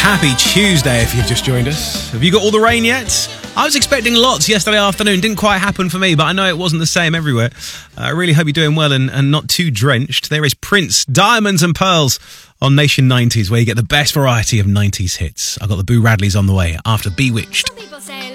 Happy Tuesday if you've just joined us. Have you got all the rain yet? I was expecting lots yesterday afternoon. Didn't quite happen for me, but I know it wasn't the same everywhere. I really hope you're doing well and not too drenched. There is Prince, Diamonds and Pearls on Nation 90s, where you get the best variety of 90s hits. I've got the Boo Radleys on the way after Bewitched.